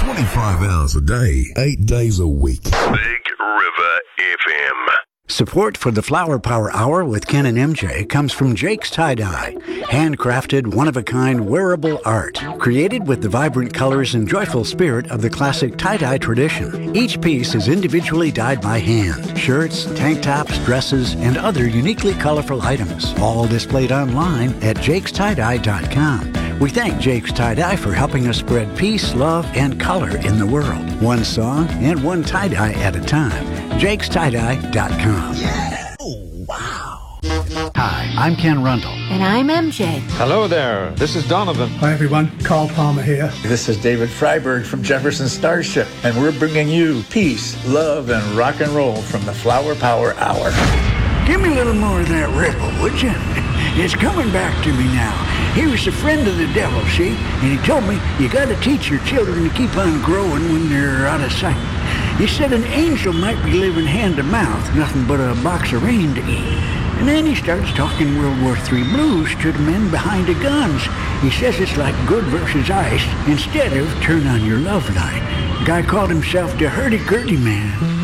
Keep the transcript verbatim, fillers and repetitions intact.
twenty-five hours a day, eight days a week. Big River F M. Support for the Flower Power Hour with Ken and M J comes from Jake's Tie-Dye. Handcrafted, one-of-a-kind wearable art. Created with the vibrant colors and joyful spirit of the classic tie-dye tradition. Each piece is individually dyed by hand. Shirts, tank tops, dresses, and other uniquely colorful items. All displayed online at jakes tie dye dot com. We thank Jake's Tie-Dye for helping us spread peace, love, and color in the world. One song and one tie-dye at a time. jakes tie dye dot com. Yeah! Oh, wow. Hi, I'm Ken Rundle. And I'm M J. Hello there, this is Donovan. Hi everyone, Carl Palmer here. This is David Freiberg from Jefferson Starship, and we're bringing you peace, love, and rock and roll from the Flower Power Hour. Give me a little more of that ripple, would you? It's coming back to me now. He was a friend of the devil, see? And he told me you got to teach your children to keep on growing when they're out of sight. He said an angel might be living hand to mouth, nothing but a box of rain to eat. And then he starts talking World War Three blues to the men behind the guns. He says it's like good versus ice instead of turn on your love light. Guy called himself the hurdy-gurdy man.